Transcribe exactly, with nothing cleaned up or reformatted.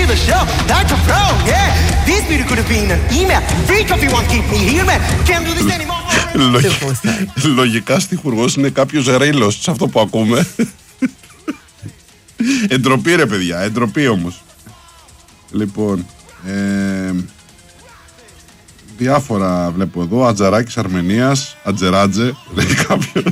the show. That's a pro, yeah. This video could have been an email. Free coffee won't keep me here, man. Can't do this anymore. Λογικά στιχουργός είναι κάποιος ρίλος σε αυτό που ακούμε. Εντροπή ρε παιδιά, εντροπή όμως. Λοιπόν, ε, διάφορα βλέπω εδώ. Ατζαράκης Αρμενίας, Ατζεράτζε, λέει κάποιος.